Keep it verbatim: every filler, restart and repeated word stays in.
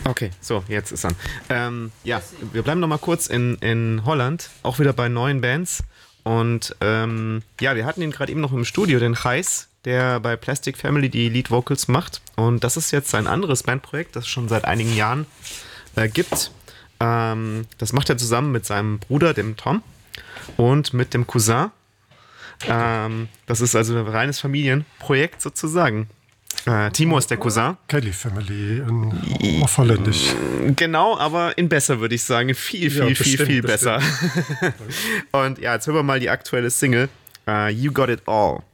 Okay, so, jetzt ist er. Ähm, ja, wir bleiben noch mal kurz in, in Holland, auch wieder bei neuen Bands. Und ähm, ja, wir hatten ihn gerade eben noch im Studio, den Gijs, der bei Plastic Family die Lead Vocals macht. Und das ist jetzt sein anderes Bandprojekt, das es schon seit einigen Jahren äh, gibt. Ähm, das macht er zusammen mit seinem Bruder, dem Tom, und mit dem Cousin. Ähm, das ist also ein reines Familienprojekt sozusagen. Äh, Timo ist der Cousin. Kelly Family in, auf Holländisch. Genau, aber in besser, würde ich sagen. Viel, viel, Ja, viel, bestimmt, viel bestimmt. besser. Und ja, jetzt hören wir mal die aktuelle Single. Uh, You Got It All.